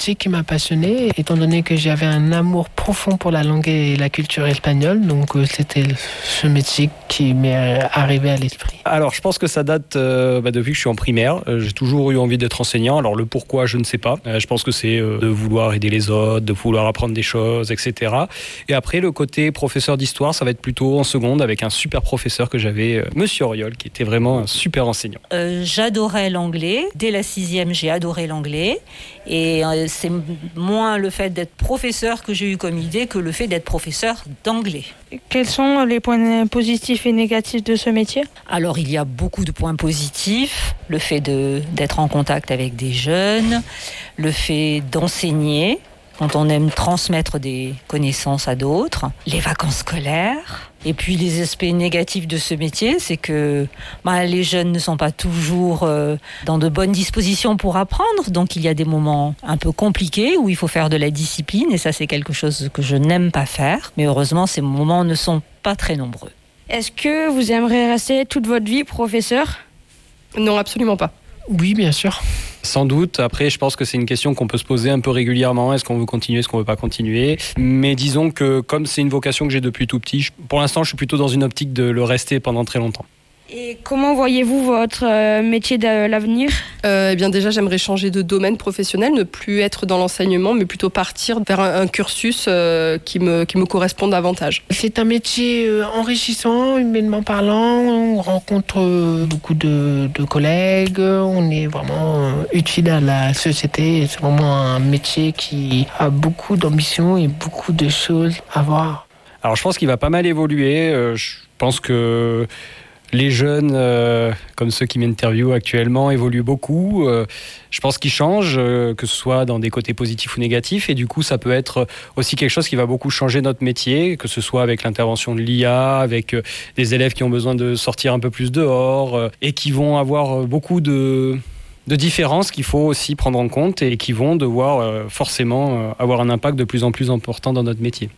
métier qui m'a passionné, étant donné que j'avais un amour profond pour la langue et la culture espagnole. Donc c'était ce métier qui m'est arrivé à l'esprit. Alors, je pense que ça date depuis que je suis en primaire. J'ai toujours eu envie d'être enseignant. Alors, le pourquoi, je ne sais pas. Je pense que c'est de vouloir aider les autres, de vouloir apprendre des choses, etc. Et après, le côté professeur d'histoire, ça va être plutôt en seconde avec un super professeur que j'avais, Monsieur Auriol, qui était vraiment un super enseignant. J'adorais l'anglais. Dès la 6e, j'ai adoré l'anglais. Et c'est moins le fait d'être professeur que j'ai eu comme idée que le fait d'être professeur d'anglais. Quels sont les points positifs et négatifs de ce métier ? Alors, il y a beaucoup de points positifs. Le fait d'être en contact avec des jeunes, le fait d'enseigner, quand on aime transmettre des connaissances à d'autres, les vacances scolaires. Et puis les aspects négatifs de ce métier, c'est que les jeunes ne sont pas toujours dans de bonnes dispositions pour apprendre. Donc il y a des moments un peu compliqués où il faut faire de la discipline. Et ça, c'est quelque chose que je n'aime pas faire. Mais heureusement, ces moments ne sont pas très nombreux. Est-ce que vous aimeriez rester toute votre vie professeur ? Non, absolument pas. Oui, bien sûr. Sans doute. Après, je pense que c'est une question qu'on peut se poser un peu régulièrement. Est-ce qu'on veut continuer, est-ce qu'on veut pas continuer ? Mais disons que comme c'est une vocation que j'ai depuis tout petit, pour l'instant, je suis plutôt dans une optique de le rester pendant très longtemps. Et comment voyez-vous votre métier de l'avenir ? Eh bien déjà, j'aimerais changer de domaine professionnel, ne plus être dans l'enseignement, mais plutôt partir vers un cursus qui me correspond davantage. C'est un métier enrichissant, humainement parlant. On rencontre beaucoup de collègues. On est vraiment utile à la société. C'est vraiment un métier qui a beaucoup d'ambition et beaucoup de choses à voir. Alors, je pense qu'il va pas mal évoluer. Je pense que les jeunes, comme ceux qui m'interviewent actuellement, évoluent beaucoup. Je pense qu'ils changent, que ce soit dans des côtés positifs ou négatifs. Et du coup, ça peut être aussi quelque chose qui va beaucoup changer notre métier, que ce soit avec l'intervention de l'IA, avec des élèves qui ont besoin de sortir un peu plus dehors et qui vont avoir beaucoup de différences qu'il faut aussi prendre en compte et qui vont devoir forcément avoir un impact de plus en plus important dans notre métier.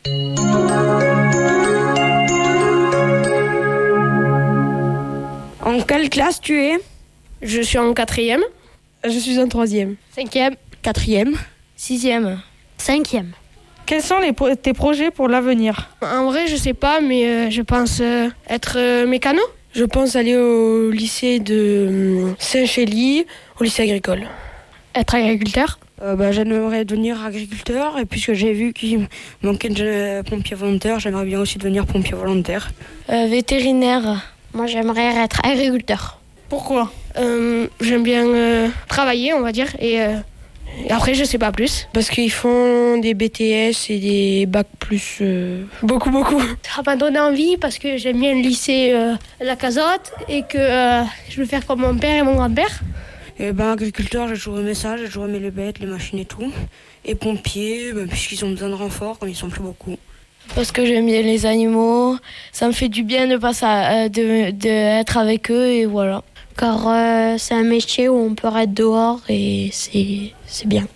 En quelle classe tu es ? Je suis en 4e. Je suis en 3e. 5e. 4e. 6e. 5e. Quels sont tes projets pour l'avenir ? En vrai, je sais pas, mais je pense être mécano. Je pense aller au lycée de Saint-Chély, au lycée agricole. Être agriculteur. J'aimerais devenir agriculteur et puisque j'ai vu qu'il manquait de pompiers volontaires, j'aimerais bien aussi devenir pompier volontaire. Vétérinaire. Moi, j'aimerais être agriculteur. Pourquoi ? J'aime bien travailler, on va dire, et après, je sais pas plus. Parce qu'ils font des BTS et des bacs plus... Beaucoup. Ça m'a donné envie parce que j'aime bien le lycée La Cazotte et que je veux faire comme mon père et mon grand-père. Agriculteur, j'ai toujours aimé ça, j'ai toujours aimé les bêtes, les machines et tout. Et pompiers, puisqu'ils ont besoin de renfort, comme ils sont plus beaucoup. Parce que j'aime bien les animaux, ça me fait du bien de pas être avec eux et voilà. Car c'est un métier où on peut être dehors et c'est bien.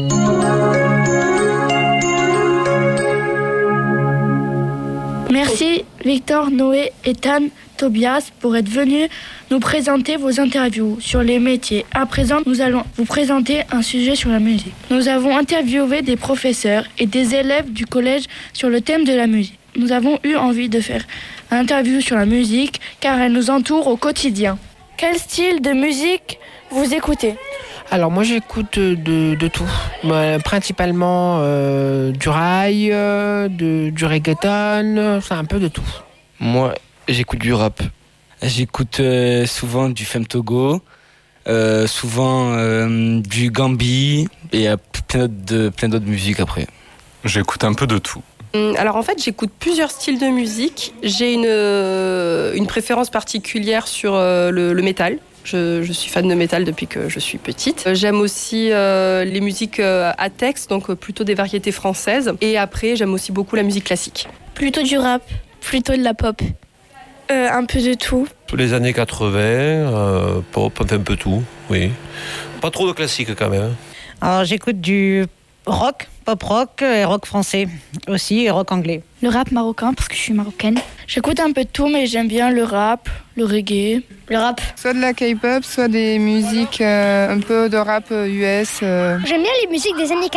Merci Victor, Noé, Ethan, Tobias pour être venus nous présenter vos interviews sur les métiers. À présent, nous allons vous présenter un sujet sur la musique. Nous avons interviewé des professeurs et des élèves du collège sur le thème de la musique. Nous avons eu envie de faire une interview sur la musique car elle nous entoure au quotidien. Quel style de musique vous écoutez ? Alors moi j'écoute de tout, principalement du rail, du reggaeton, c'est un peu de tout. Moi j'écoute du rap. J'écoute souvent du Femme Togo, souvent du Gambi et plein d'autres musiques après. J'écoute un peu de tout. Alors en fait, j'écoute plusieurs styles de musique. J'ai une préférence particulière sur le métal. Je suis fan de métal depuis que je suis petite. J'aime aussi les musiques à texte, donc plutôt des variétés françaises. Et après, j'aime aussi beaucoup la musique classique. Plutôt du rap, plutôt de la pop. Un peu de tout. Tous les années 80, pop, un peu tout, oui. Pas trop de classique quand même. Alors j'écoute du rock, pop rock et rock français aussi et rock anglais. Le rap marocain parce que je suis marocaine. J'écoute un peu de tout mais j'aime bien le rap, le reggae, le rap. Soit de la K-pop, soit des musiques un peu de rap US. J'aime bien les musiques des années